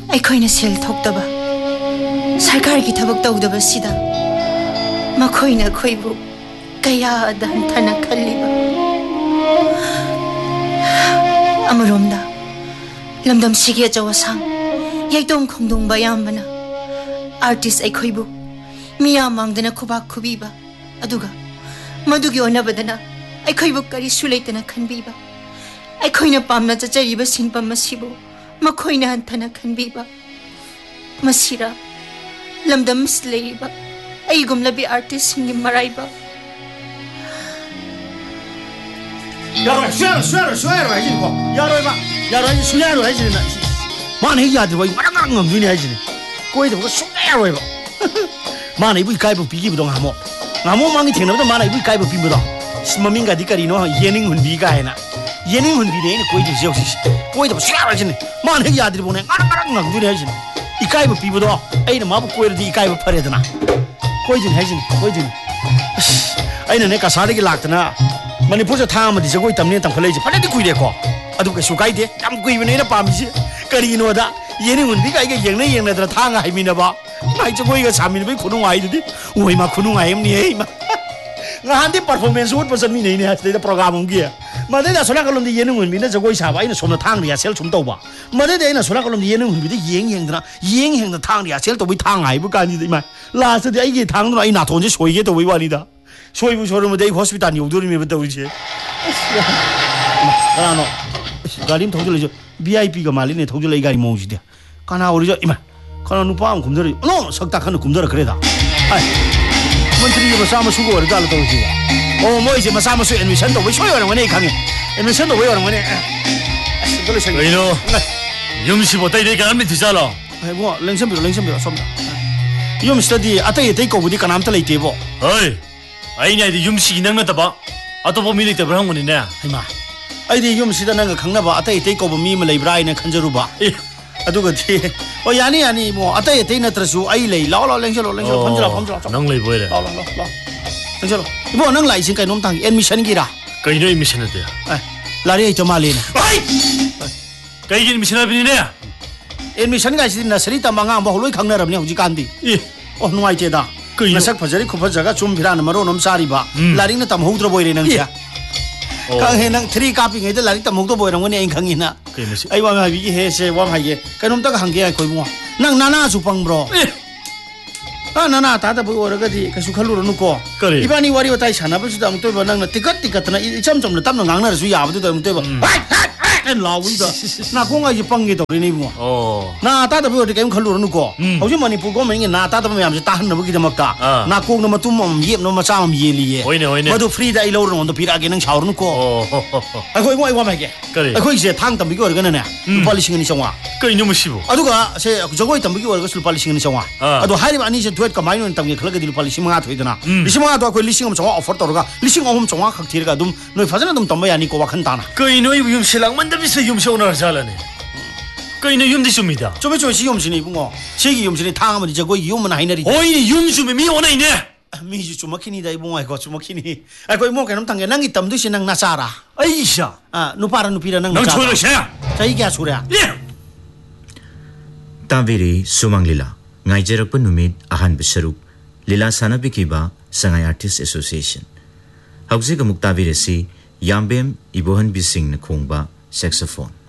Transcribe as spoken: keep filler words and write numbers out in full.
ꯑꯩꯈꯣꯏꯅ ꯁꯦꯜ ꯊꯣꯛꯇꯕ ꯁꯔꯀꯥꯔꯒꯤ ꯊꯕꯛ ꯇꯧꯗꯕꯁꯤꯗ ꯃꯈꯣꯏꯅ ꯑꯩꯈꯣꯏꯕꯨ ꯀꯌꯥꯗ ꯍꯟꯊꯅ ꯈꯜꯂꯤꯕ ꯑꯃꯔꯣꯝꯗ ꯂꯝꯗꯝꯁꯤꯒꯤ ꯑꯆꯧ ꯑꯁꯥꯡ ꯌꯩꯇꯣꯡ ꯈꯣꯡꯗꯣꯡꯕ ꯑꯌꯥꯝꯕꯅ ꯑꯥꯔꯇꯤꯁ ꯑꯩꯈꯣꯏꯕꯨ ꯃꯤꯌꯥꯝ ꯃꯥꯡꯗꯅ ꯈꯨꯕꯥꯛ ꯈꯨꯕꯤꯕ ꯑꯗꯨꯒ ꯃꯗꯨꯒꯤ ꯑꯣꯟꯅꯕꯗꯅ ꯑꯩꯈꯣꯏꯕꯨ ꯀꯔꯤꯁꯨ ꯂꯩꯇꯅ ꯈꯟꯕꯤꯕ ꯑꯩꯈꯣꯏꯅ ꯄꯥꯝꯅ ꯆꯠꯆꯔꯤꯕ ꯁꯤꯟꯐꯝ ꯑꯁꯤꯕꯨ ꯃꯈꯣꯏꯅ ꯍꯟꯊꯅ ꯈꯟꯕꯤꯕ ꯃꯁꯤꯔ ꯂꯝꯗꯝꯁꯤꯗ ꯂꯩꯔꯤꯕ ꯑꯩꯒꯨꯝꯂꯕꯤ ꯑꯥꯔꯇꯤꯁꯁꯤꯡꯒꯤ ꯃꯔꯥꯏꯕꯛ 야로이 수야로 수야로 수야로 해지는 거 야로이마 야로이 수야로 해지는 나 마네 야들 와 와랑 엄두니 해지는 꼬이도 그 수야로 해봐 마네 이부 가이부 비기부동 하모 하모 망이 되는데 마네 이부 가이부 비부동 스마밍가 디까리노 예닝 훈비가 해나 예닝 훈비네 꼬이도 지역시 꼬이도 수야로 해지는 마네 야들이 보내 와랑 엄두니 해지는 이 가이부 비부동 에이는 마부 꼬이르디 이 가이부 파래드나 꼬이진 해지는 꼬이진 아이는 내가 사리기 락드나 Manipur thang ma di jagoi tamne tam khalai ji phane di kui de ko adu ka sukai de tam kui bne na pam ji kari no da yeni hun bi ga ga yeng na yeng na da thang ai mi na ba mai jagoi ga samin bai khunu ai di oi ma khunu ai em ni ei ma nga han di performance ut person mi nei ne ha de program um gi ma de da sona kalom di yeni hun bi na jagoi sa ba ina som na thang ya sel chum tau ba ma de de ina sona kalom di yeni hun bi de yeng yeng da yeng yeng da thang ya sel to bi thang ai bu ka ni de ma la sa de ai gi thang no ai na thon ji soi ge to wi wa ni da 소이부 저러면 내 호스피탈 요도리면부터 우리지. 가라노. 가림 통줄이죠. 비아이피가 말리네 통줄이 이가리 모으지대. 가나 우리죠 이만. 가나 누파am 굶더리. 노 석탁하는 굶더라 그래다. 아이. 먼트리 뭐 사무 수고 어디 달도 오지. 어 뭐 이제 뭐 사무 수 애미션도 왜 쇼요는 거네 강에. 애미션도 왜 요는 거네. 그래 생각. 이노. 염시보다 이래가 하면 되잖아. 아이 뭐 랭선비로 랭선비로 som다. 염스터디 아따이 데이고 부디 까남터 레이테보. 어이. 아이냐 이제 염식이 낭났다봐 아또뭐 밀리다 그런 거네 이마 아이디 염시다 내가 강나봐 아따이 데이고 부 미면 레이브라이네 칸저루바 아두가 티 어 야니 야니 뭐 아따이 데이 나트라수 아이 레이 라라 랭셔로 랭셔로 펀저라 펀저라 낭 레이 보이래 라라 라 랭셔로 이거 낭 라이신 까이 놈탕 애미션 기라 까이노 애미션 해야 아 라리 저 말리네 아이 까이기 애미션 하비네 애미션 가시 나스리 담방아 뭐 홀로이 강나랍네 우지 간디 어 누아이테다 masak phajari khuphajaga chum phirana maro nom sariba laring na tam hudro boire nang sia ka he nang three copy ngai de laring tam hudro boire ngone eng khangina ai wa ma bi he se wa mai ge kanom ta hang ge ai khoi mo nang nana su pang bro a nana ta ta bu ora ga di ka su khalu ro ko ibani wari watai sana bu su dang to ba nang na tikat tikat na icham cham na tam na ngang na su ya bu to to ba en la wi da na ko nga ji pang ge to ni bu oh na ta ta bu de kem khalu ro ko hau ji mani pu ko mai na ta ta ma yam ji ta han na bu gi da mak ta na ko na ma tum am yep no ma cha am ye li ye hoine hoine ma do free da i lo ro no pira ge nang chau ro ko oh ai khoi ngoi wa mai ge ai khoi se thang tam bi ko ga na na policy ni songwa kai no musibo adu ga se jogoi tam bi ko ga sul policy ni songwa adu hai ba ni se tuet ka mai no tam ge khala ga di policy ma thoi dana lising ma do ko lising am songwa offer to ga lising ahum songwa khak thir ga dum noi phajana dum tam ba yani ko wa khan ta na kai no yum silang man da bi se yum shona 잘하네. 그이는 юм디 줍니다. 저번 주에 시 юм신이 bungo. 세기 юм신이 탕하면 저거 юм은 하이너리. 어이 юм주면 미 오나이네. 미주 좀 막히니다 이 bungo 이거 좀 막히니. 아 거기 뭐 그럼 당게 낭이 땀도 신랑 나사라. 아이샤. 아 누파라 누피라 낭 나사. 낭 초르샤. 자 이게 소리야. 예. तावेरी सुमंग लीला ngaijरप नुमित अहान बसरुक लीला सानाबिकिबा Sangai artist association हौजिक मुक्ताविरेसी याम्बेम इबोहन बिसिंग न खोंगबा सैक्सोफोन